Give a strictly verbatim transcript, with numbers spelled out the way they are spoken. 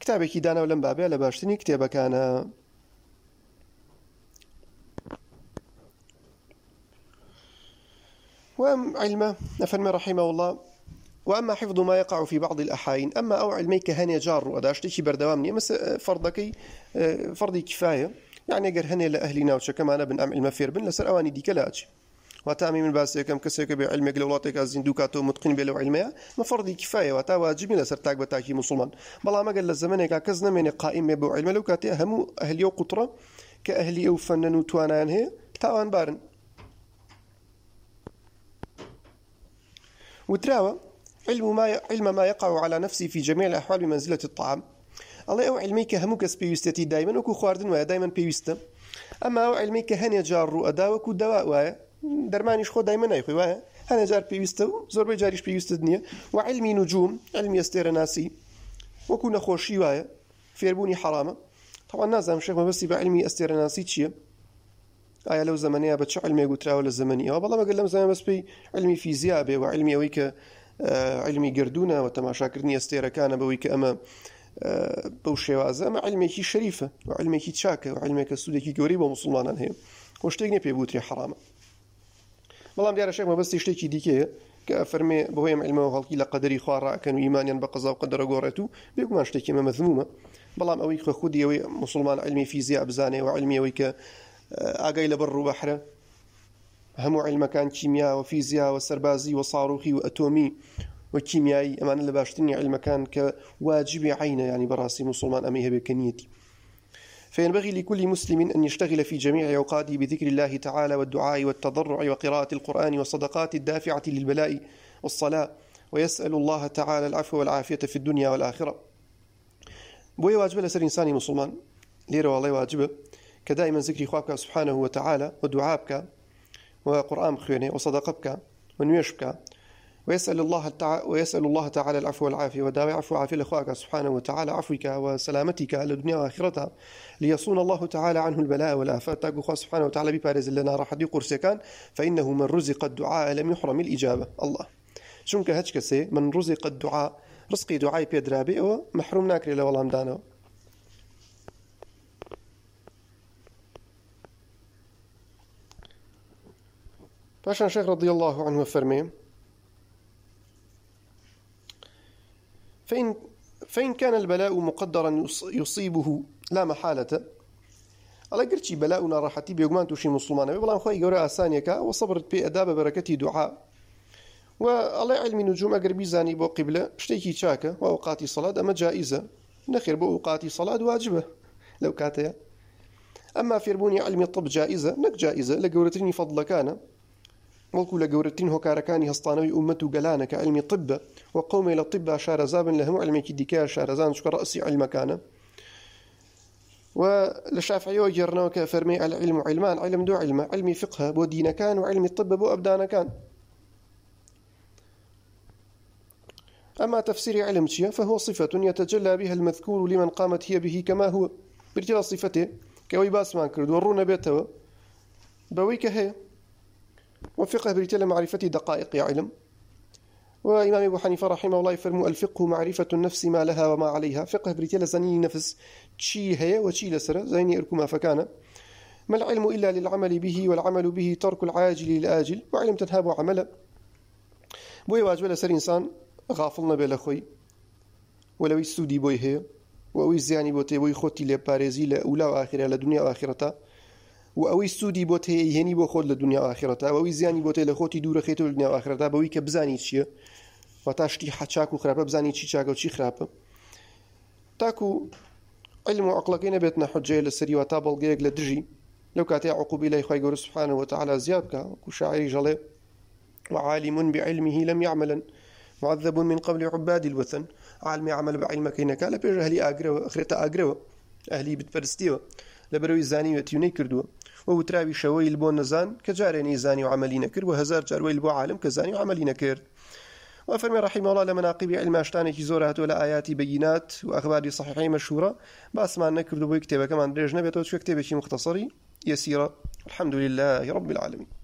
كتابێکی دانا و لەم بابێ لە باشترینی کتێبەکانە. وأم علمه نفرمي رحمه الله وأما حفظ ما يقع في بعض الأحايين أما أو علمي كهني جار وأداشتكي بردوامني مس فرضكي فرضي كفاية يعني أجر هني لأهلنا وشكما أنا بن أم المفير بن لسر أواني دي كلاج وتامي من باس كم كسيك بعلمك لولاتك الزندوكات ومتقن بلو علمها ما فرضي كفاية وتا واجب لسر تاك بتاكي مسلمان بلا ما قال للزمن كزنا من قائم بو علم لو كاتي هم أهلي وقطرة كأهلي أو فنن وتوانان هي تاوان بارن وتراوى علم ما علم ما يقع على نفسي في جميع الأحوال بمنزلة الطعام الله أو علميك همك سبيوستي دائما وكو خواردن ويا دائما بيوستا أما أو علميك هني جار وأداوك ودواء ويا درمانيش خو دائما أيخي ويا هني جار بيوستا زور بيجاريش بيوستا دنيا وعلمي نجوم علمي استيرناسي وكو نخوشي ويا فيربوني حرامة طبعا نازم شيخ ما بس بعلمي استيرناسي تشيه آية لو زمنية بتشو علمي يقول تراول الزمنية والله ما قال لهم زمان بس بي علمي فيزياء بي وعلمي ويك علمي قردونة وتماشا كردني استيرا كان بويك أما بوشي وازا أما علمي كي شريفة وعلمي كي تشاكة وعلمي كسودة كي قريبة ومسلمان هي واشتاقني بيبوتري حرامة والله مدير الشيخ ما بس يشتكي ديكيه كأفرمي بوهم علمه وغلقي لقدري خوارا كانوا إيمانيا بقضاء وقدر قورته بيقوم اشتكي ما مذمومة والله ما ويك خودي وي مسلمان علمي فيزياء بزاني وعلمي ويك آقاي لبر وبحر همو علم كان كيمياء وفيزياء وسربازي وصاروخي وأتومي وكيميائي أمان اللي باشتني علم كان كواجب عينه يعني براسي مسلمان أميه بكنيتي. فينبغي لكل مسلم أن يشتغل في جميع أوقاته بذكر الله تعالى والدعاء والتضرع وقراءة القرآن والصدقات الدافعة للبلاء والصلاة ويسأل الله تعالى العفو والعافية في الدنيا والآخرة. بوي واجب لسر إنساني مسلمان ليرة والله واجبه كدائما ذكر خوابك سبحانه وتعالى ودعابك وقرآن بخينه وصدقبك ونويشبك ويسأل الله تعالى ويسأل الله تعالى العفو والعافية وداوي عفو وعافية لأخوك سبحانه وتعالى عفوك وسلامتك للدنيا وآخرتها ليصون الله تعالى عنه البلاء والآفات تاقو خواه سبحانه وتعالى ببارز لنا راح دي قرسي كان فإنه من رزق الدعاء لم يحرم الإجابة الله شونك هجكسي من رزق الدعاء رزقي دعاء بيدرابي ومحروم ناكري لوالله مدانه. فاشان شيخ رضي الله عنه فرمي فإن, فإن كان البلاء مقدرا يصيبه لا محالة الله قلت بلاؤنا راحتي بيقمان توشي مسلمان بلان خوي قراء ثانيك وصبرت بأداب بركتي دعاء والله علمي نجوم أقرب زاني بو قبلة اشتيكي شاكة وأوقاتي صلاة أما جائزة نخير بو أوقاتي صلاة واجبة لو كاتيا أما فيربوني علمي الطب جائزة نك جائزة لقورتني فضل كان وكل لقورتين هكاركاني هسطانوي أمته قلانا كعلم طب وقوم إلى الطب شارزابا لهم علمي كديكا شارزان شكر رأسي علم كان ولشافعي وجرنا وكفرمي العلم علمان علم دو علم علمي فقه بو دين كان وعلمي الطب بو أبدان كان. أما تفسير علم شيء فهو صفة يتجلى بها المذكور لمن قامت هي به كما هو برجل صفته كوي باسمان كرد ورونا بيته بويك هي وفقه برجل معرفة دقائق علم. وإمام أبو حنيفة رحمه الله يفرمو الفقه معرفة النفس ما لها وما عليها فقه برجل زني نفس شي هي وشي لسرة زيني إركما فكان ما العلم إلا للعمل به والعمل به ترك العاجل للآجل وعلم تنهاب عملا بوي واجب لسر إنسان غافلنا بلخوي ولو يستودي بوي هي وأوي زياني بوتي بوي خوتي لباريزي لأولى وآخرة لدنيا وآخرتها وأوي استودي بوتي هني بو خود لدنيا وآخرتها وأوي زياني بوتي لخوتي دور خيتو لدنيا وآخرتها بوي كبزاني تشيه وتاشتي حچاك وخرابة بزاني تشي چاك وشي خرابة تاكو علم وعقلقين بيتنا حجة للسري وتابل جيق لدجي لو كاتي عقوب إليه خواهي قول سبحانه وتعالى زيادك وشاعري جلي وعالم بعلمه لم يعملا معذب من قبل عباد الوثن عالمي عمل بعلمك إنك لا بيجه أهلي أقروا أخرتا أقروا أهلي بتبرستيوا لبروي الزاني وتيوني كردوا وتراوي شوي البون نزان كجارين زاني وعملين كر وهزار جاروي البو عالم كزاني وعملين كر. وفرمي رحمه الله لمناقب علم أشتاني زورات ولا آيات بينات وأخبار صحيحة مشهورة بس ما نكتب بكتابة كمان درجنا بيتوت شو كتابة مختصري يسيرة. الحمد لله رب العالمين.